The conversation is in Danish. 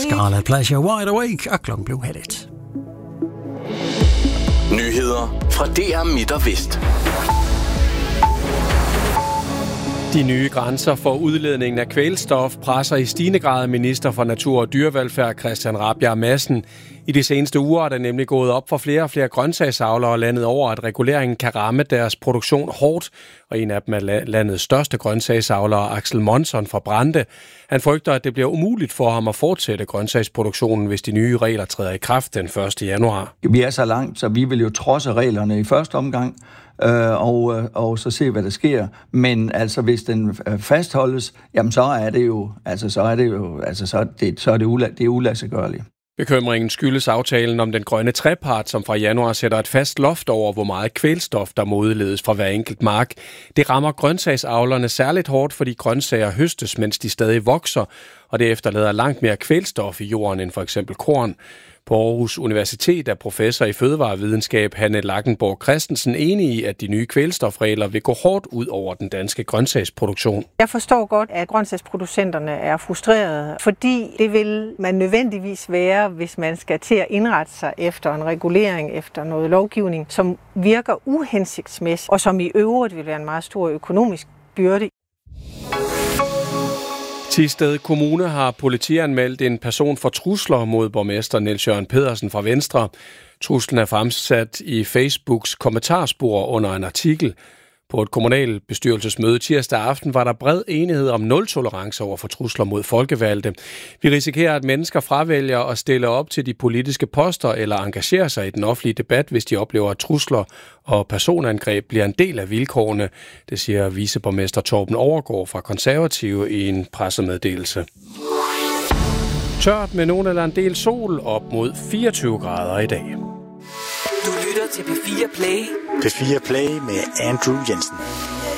Scarlet Pleasure, Wide Awake, og klokken blev 1:30. Nyheder fra DR Midt og Vest. De nye grænser for udledningen af kvælstof presser i stigende grad minister for natur og dyrevelfærd Christian Rabjerg Madsen. I de seneste uger er det nemlig gået op for flere og flere grøntsagsavlere landet over, at reguleringen kan ramme deres produktion hårdt. Og en af dem er landets største grøntsagsavlere, Axel Monson fra Brande. Han frygter, at det bliver umuligt for ham at fortsætte grøntsagsproduktionen, hvis de nye regler træder i kraft den 1. januar. Vi er så langt, så vi vil jo trodse reglerne i første omgang, og så se, hvad der sker. Men altså, hvis den fastholdes, jamen så er det uladsiggørligt. Bekymringen skyldes aftalen om den grønne trepart, som fra januar sætter et fast loft over, hvor meget kvælstof, der må udledes fra hver enkelt mark. Det rammer grøntsagsavlerne særligt hårdt, fordi grøntsager høstes, mens de stadig vokser, og det efterlader langt mere kvælstof i jorden end for eksempel korn. På Aarhus Universitet er professor i fødevarevidenskab Hanne Lackenborg Christensen enig i, at de nye kvælstofregler vil gå hårdt ud over den danske grøntsagsproduktion. Jeg forstår godt, at grøntsagsproducenterne er frustrerede, fordi det vil man nødvendigvis være, hvis man skal til at indrette sig efter en regulering, efter noget lovgivning, som virker uhensigtsmæssigt, og som i øvrigt vil være en meget stor økonomisk byrde. Thisted Kommune har politianmeldt en person for trusler mod borgmester Niels Jørgen Pedersen fra Venstre. Truslen er fremsat i Facebooks kommentarspor under en artikel. På et kommunalbestyrelsesmøde tirsdag aften var der bred enighed om nul-tolerance over for trusler mod folkevalgte. Vi risikerer, at mennesker fravælger at stille op til de politiske poster eller engagere sig i den offentlige debat, hvis de oplever, at trusler og personangreb bliver en del af vilkårene. Det siger viceborgmester Torben Overgaard fra Konservative i en pressemeddelelse. Tørt med nogen eller en del sol, op mod 24 grader i dag. Du lytter til P4 Play. P4 Play med Andrew Jensen.